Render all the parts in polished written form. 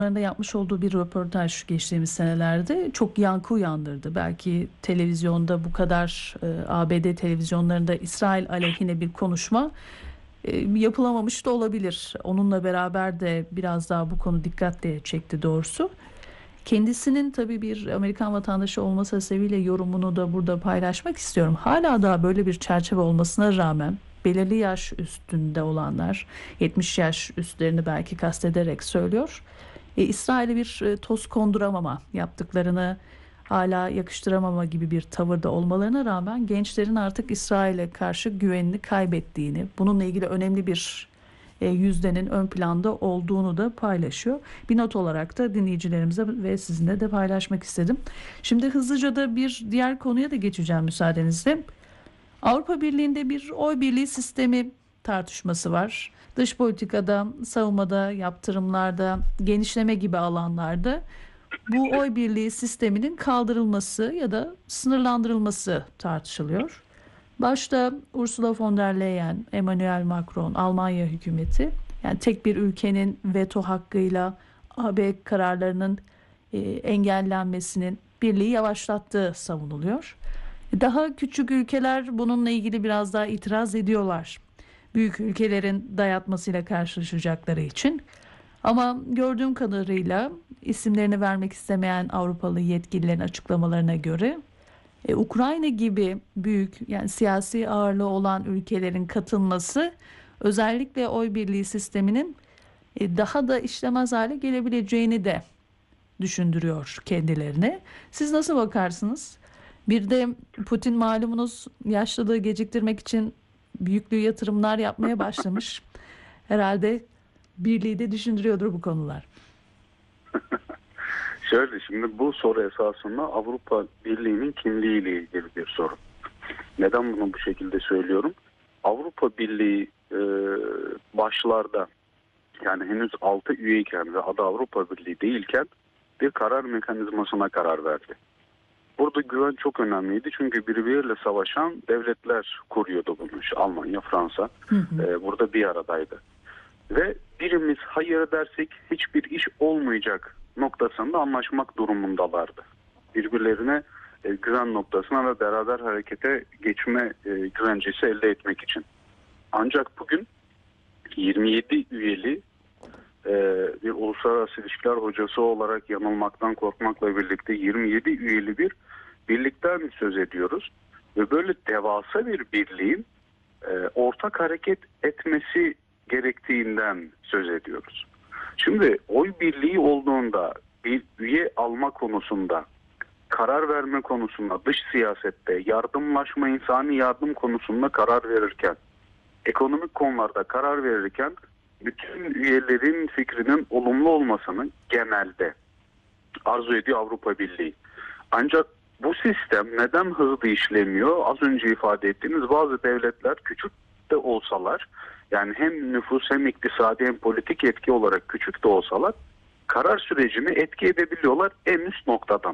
yapmış olduğu bir röportaj geçtiğimiz senelerde çok yankı uyandırdı. Belki televizyonda bu kadar ABD televizyonlarında İsrail aleyhine bir konuşma yapılamamış da olabilir. Onunla beraber de biraz daha bu konu dikkatle çekti doğrusu. Kendisinin tabii bir Amerikan vatandaşı olması sebebiyle yorumunu da burada paylaşmak istiyorum. Hala daha böyle bir çerçeve olmasına rağmen belirli yaş üstünde olanlar, 70 yaş üstlerini belki kastederek söylüyor. İsrail'e bir toz konduramama, yaptıklarını hala yakıştıramama gibi bir tavırda olmalarına rağmen gençlerin artık İsrail'e karşı güvenini kaybettiğini, bununla ilgili önemli bir yüzdenin ön planda olduğunu da paylaşıyor. Bir not olarak da dinleyicilerimize ve sizinle de paylaşmak istedim. Şimdi hızlıca da bir diğer konuya da geçeceğim müsaadenizle. Avrupa Birliği'nde bir oy birliği sistemi tartışması var. Dış politikada, savunmada, yaptırımlarda, genişleme gibi alanlarda bu oy birliği sisteminin kaldırılması ya da sınırlandırılması tartışılıyor. Başta Ursula von der Leyen, Emmanuel Macron, Almanya hükümeti, yani tek bir ülkenin veto hakkıyla AB kararlarının engellenmesinin birliği yavaşlattığı savunuluyor. Daha küçük ülkeler bununla ilgili biraz daha itiraz ediyorlar. Büyük ülkelerin dayatmasıyla karşılaşacakları için. Ama gördüğüm kadarıyla isimlerini vermek istemeyen Avrupalı yetkililerin açıklamalarına göre Ukrayna gibi büyük, yani siyasi ağırlığı olan ülkelerin katılması özellikle oy birliği sisteminin daha da işlemez hale gelebileceğini de düşündürüyor kendilerine. Siz nasıl bakarsınız? Bir de Putin malumunuz yaşlılığı geciktirmek için büyüklüğü yatırımlar yapmaya başlamış. Herhalde birliği de düşündürüyordur bu konular. Şöyle, şimdi bu soru esasında Avrupa Birliği'nin kimliğiyle ilgili bir soru. Neden bunu bu şekilde söylüyorum? Avrupa Birliği başlarda, yani henüz 6 üyeyken ve adı Avrupa Birliği değilken bir karar mekanizmasına karar verdi. Burada güven çok önemliydi çünkü birbiriyle savaşan devletler kuruyordu bunu. İşte Almanya, Fransa burada bir aradaydı. Ve birimiz hayır dersek hiçbir iş olmayacak noktasında anlaşmak durumundalardı. Birbirlerine güven noktasına ve beraber harekete geçme güvencesi elde etmek için. Ancak bugün 27 üyeli bir uluslararası ilişkiler hocası olarak yanılmaktan korkmakla birlikte 27 üyeli bir birlikten söz ediyoruz. Ve böyle devasa bir birliğin ortak hareket etmesi gerektiğinden söz ediyoruz. Şimdi oy birliği olduğunda bir üye alma konusunda, karar verme konusunda, dış siyasette, yardımlaşma, insani yardım konusunda karar verirken, ekonomik konularda karar verirken bütün üyelerin fikrinin olumlu olmasını genelde arzu ediyor Avrupa Birliği. Ancak bu sistem neden hızlı işlemiyor? Az önce ifade ettiğiniz bazı devletler küçük de olsalar, yani hem nüfus hem iktisadi hem politik etki olarak küçük de olsalar karar sürecini etki edebiliyorlar en üst noktadan.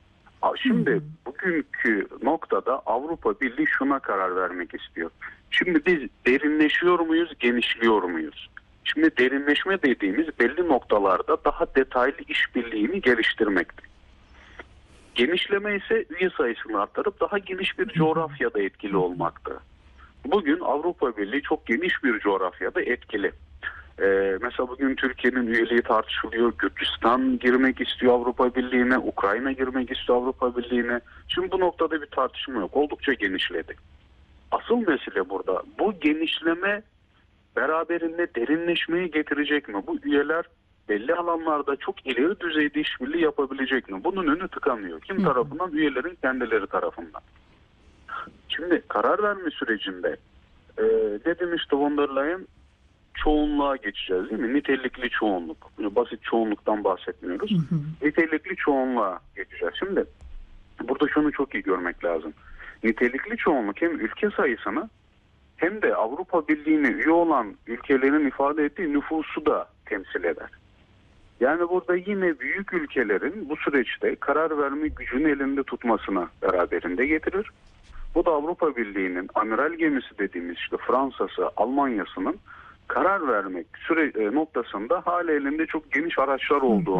Şimdi bugünkü noktada Avrupa Birliği şuna karar vermek istiyor. Şimdi biz derinleşiyor muyuz, genişliyor muyuz? Şimdi derinleşme dediğimiz belli noktalarda daha detaylı işbirliğini geliştirmektir. Genişleme ise üye sayısını arttırıp daha geniş bir coğrafyada etkili olmakta. Bugün Avrupa Birliği çok geniş bir coğrafyada etkili. Mesela bugün Türkiye'nin üyeliği tartışılıyor. Gürcistan girmek istiyor Avrupa Birliği'ne, Ukrayna girmek istiyor Avrupa Birliği'ne. Şimdi bu noktada bir tartışma yok. Oldukça genişledi. Asıl mesele burada. Bu genişleme beraberinde derinleşmeyi getirecek mi? Bu üyeler belli alanlarda çok ileri düzeyde işbirliği yapabilecek mi? Bunun önü tıkanıyor. Kim tarafından? Üyelerin kendileri tarafından. Şimdi karar verme sürecinde ne demişti von der Leyen? Çoğunluğa geçeceğiz değil mi? Nitelikli çoğunluk. Böyle basit çoğunluktan bahsetmiyoruz. Nitelikli çoğunluğa geçeceğiz. Şimdi burada şunu çok iyi görmek lazım. Nitelikli çoğunluk hem ülke sayısını hem de Avrupa Birliği'ne üye olan ülkelerin ifade ettiği nüfusu da temsil eder. Yani burada yine büyük ülkelerin bu süreçte karar verme gücünü elinde tutmasına beraberinde getirir. Bu da Avrupa Birliği'nin amiral gemisi dediğimiz işte Fransa'sı, Almanya'sının karar vermek noktasında hala elinde çok geniş araçlar olduğunu